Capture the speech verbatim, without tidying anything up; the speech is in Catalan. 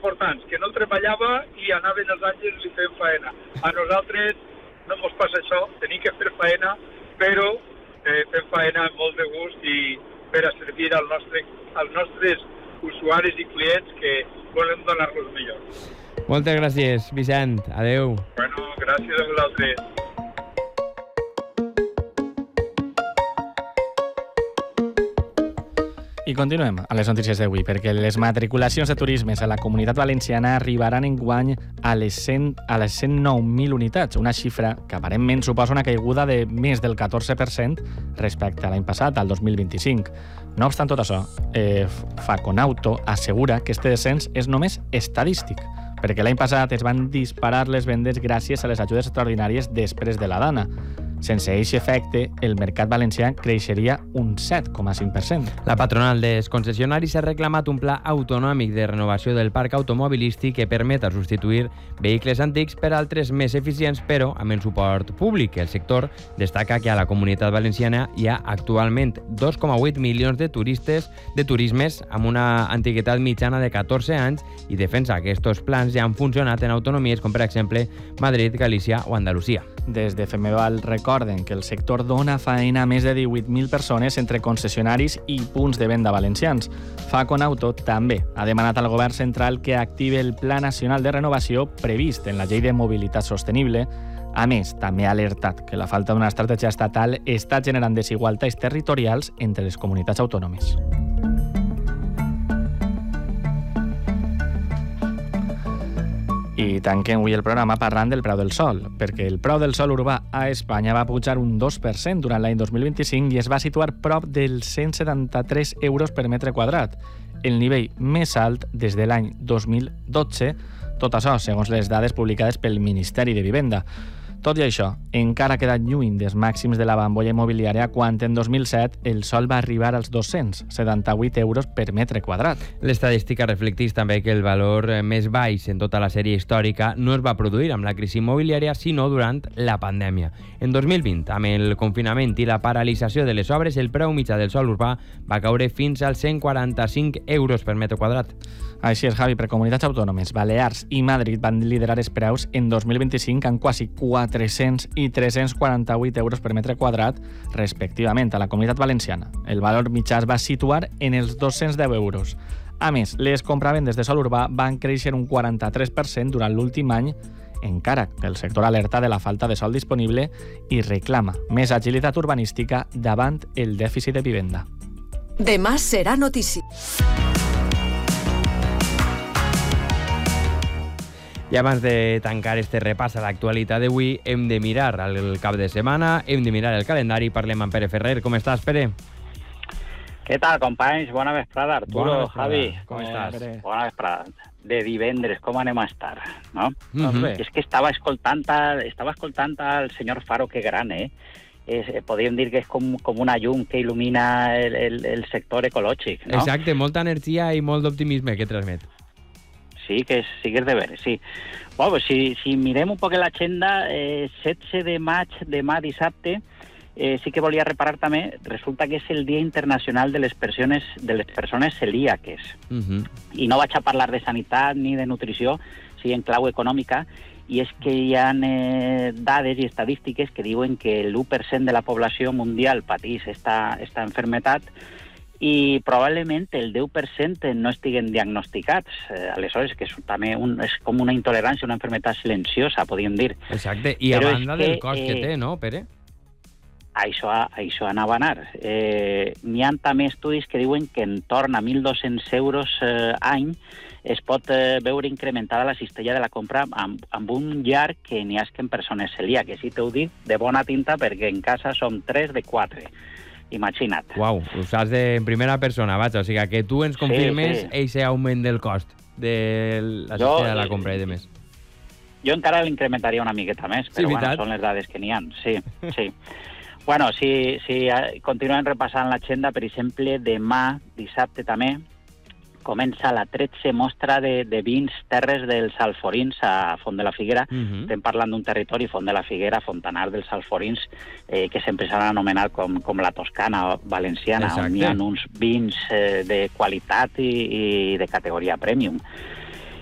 importants, que no treballava i anaven els àngels i feien faena. A nosaltres no ens passa això, tenim que fer faena, però eh, fem faena amb molt de gust i per a servir al nostre, als nostres usuaris i clients que volem donar-los millor. Moltes gràcies, Vicent. Adeu. Bueno, gràcies a vosaltres. I continuem a les notícies d'avui, perquè les matriculacions de turismes a la Comunitat Valenciana arribaran enguany a les cent, a les cent nou mil unitats, una xifra que aparentment suposa una caiguda de més del catorze per cent respecte a l'any passat, al dos mil vint-i-cinc. No obstant tot això, eh, Faconauto assegura que este descens és només estadístic, perquè l'any passat es van disparar les vendes gràcies a les ajudes extraordinàries després de la Dana. Sense aquest efecte, el mercat valencià creixeria un set coma cinc per cent. La patronal dels concessionaris ha reclamat un pla autonòmic de renovació del parc automobilístic que permeta substituir vehicles antics per altres més eficients, però amb el suport públic. El sector destaca que a la Comunitat Valenciana hi ha actualment dos coma vuit milions de turistes de turismes amb una antiguitat mitjana de catorze anys i defensa que aquests plans ja han funcionat en autonomies com, per exemple, Madrid, Galícia o Andalusia. Des de Femeval recorden que el sector dona feina a més de divuit mil persones entre concessionaris i punts de venda valencians. Faconauto també ha demanat al govern central que active el Pla Nacional de Renovació previst en la Llei de Mobilitat Sostenible. A més, també ha alertat que la falta d'una estratègia estatal està generant desigualtats territorials entre les comunitats autònomes. I tanquem avui el programa parlant del preu del sol, perquè el preu del sol urbà a Espanya va pujar un dos per cent durant l'any dos mil vint-i-cinc i es va situar prop dels cent setanta-tres euros per metre quadrat, el nivell més alt des de l'any dos mil dotze, tot això segons les dades publicades pel Ministeri de Vivenda. Tot i això, encara ha quedat lluny dels màxims de la bombolla immobiliària quan en dos mil set el sol va arribar als dos-cents setanta-vuit euros per metre quadrat. L'estadística reflecteix també que el valor més baix en tota la sèrie històrica no es va produir amb la crisi immobiliària, sinó durant la pandèmia. En dos mil vint, amb el confinament i la paralització de les obres, el preu mitjà del sòl urbà va caure fins als cent quaranta-cinc euros per metre quadrat. Així és, Javi, per comunitats autònomes, Balears i Madrid van liderar els preus en dos mil vint-i-cinc amb quasi quatre-cents i tres-cents quaranta-vuit euros per metre quadrat, respectivament. A la Comunitat Valenciana, el valor mitjà es va situar en els dos-cents deu euros. A més, les compravendes de sòl urbà van créixer un quaranta-tres per cent durant l'últim any, encara que el sector alerta de la falta de sòl disponible i reclama més agilitat urbanística davant el dèficit de vivenda. Demà serà notícia. I abans de tancar este repàs a l'actualitat d'avui, hem de mirar el cap de setmana, hem de mirar el calendari. Parlem amb Pere Ferrer. Com estàs, Pere? Què tal, companys? Bona vesprada, Arturo, Bona vesprada. Javi. Com estàs? Pere. Bona vesprada. De divendres, com anem a estar, no? Mm-hmm. És que estava escoltant, estava escoltant el senyor Faro, que gran, eh? És, podríem dir que és com, com una llum que il·lumina el, el, el sector ecològic, no? Exacte, molta energia i molt d'optimisme que transmet. Sí, que és, sí que és de veure, sí. Bueno, pues si, si mirem un poc l'agenda, eh, setze de maig, demà dissabte, eh, sí que volia reparar també, resulta que és el Dia Internacional de les Persones, de les persones celíaques. Uh-huh. I no vaig a parlar de sanitat ni de nutrició, sí en clau econòmica, i és que hi ha eh, dades i estadístiques que diuen que l'u per cent de la població mundial patís esta, esta enfermetat, i probablement el deu per cent no estiguen diagnosticats. Eh, aleshores, que és, també un, és com una intolerància, una enfermetat silenciosa, podríem dir. Exacte, i Però a banda que, del cost eh, que té, no, Pere? Això, això anava a anar. Eh, N'hi ha també estudis que diuen que en torn a mil dos-cents euros eh, any es pot eh, veure incrementada la cistella de la compra amb, amb un llarg que n'hi ha que en persones celíaques. I t'ho dic de bona tinta perquè en casa som tres de quatre. Imagina't. Uau, ho saps de, en primera persona, vaig, o sigui que tu ens confirmes sí, sí. eixe augment del cost de la Jo, cistella de la compra i de més. Jo encara l'incrementaria una miqueta més, però Sí, bueno, veritat? són les dades que n'hi ha. Sí, sí. Bueno, si, si continuem repassant l'agenda, per exemple, demà, dissabte també, comença la tretze mostra de, de vins terres dels Alforins a Font de la Figuera. Uh-huh. Estem parlant d'un territori, Font de la Figuera, Fontanar dels Alforins, eh, que sempre s'han anomenat com, com la Toscana valenciana, Exacte. on hi ha uns vins eh, de qualitat i, i de categoria premium.